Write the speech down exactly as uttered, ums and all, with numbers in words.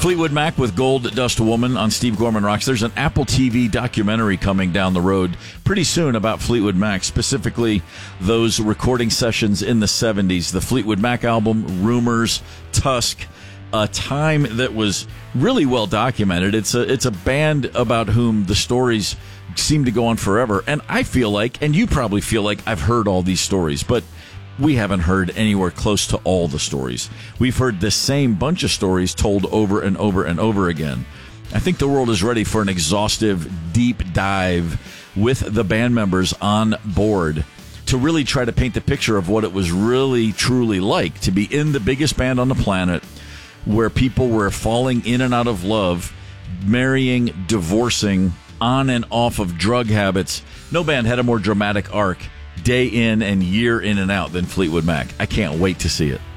Fleetwood Mac with Gold Dust Woman on Steve Gorman Rocks. There's an Apple T V documentary coming down the road pretty soon about Fleetwood Mac, specifically those recording sessions in the seventies. The Fleetwood Mac album, Rumors, Tusk, a time that was really well documented. It's a, it's a band about whom the stories seem to go on forever. And I feel like, and you probably feel like, I've heard all these stories, but we haven't heard anywhere close to all the stories. We've heard the same bunch of stories told over and over and over again. I think the world is ready for an exhaustive, deep dive with the band members on board to really try to paint the picture of what it was really, truly like to be in the biggest band on the planet, where people were falling in and out of love, marrying, divorcing, on and off of drug habits. No band had a more dramatic arc day in and year in and out than Fleetwood Mac. I can't wait to see it.